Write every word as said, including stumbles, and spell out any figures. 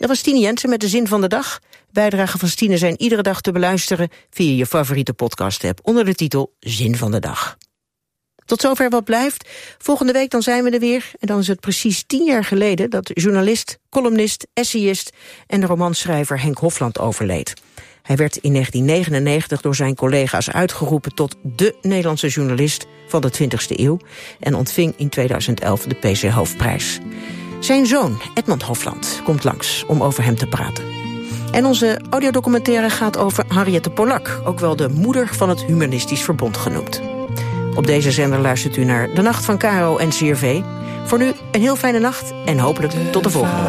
Dat was Stine Jensen met de Zin van de Dag. Bijdragen van Stine zijn iedere dag te beluisteren via je favoriete podcast-app onder de titel Zin van de Dag. Tot zover Wat Blijft. Volgende week dan zijn we er weer. En dan is het precies tien jaar geleden dat journalist, columnist, essayist en romanschrijver Henk Hofland overleed. Hij werd in negentien negenennegentig door zijn collega's uitgeroepen tot de Nederlandse journalist van de twintigste eeuw en ontving in tweeduizend elf de P C Hoofdprijs. Zijn zoon, Edmond Hofland, komt langs om over hem te praten. En onze audiodocumentaire gaat over Henriette Polak, ook wel de moeder van het Humanistisch Verbond genoemd. Op deze zender luistert u naar De Nacht van Caro en C R V. Voor nu een heel fijne nacht en hopelijk tot de volgende.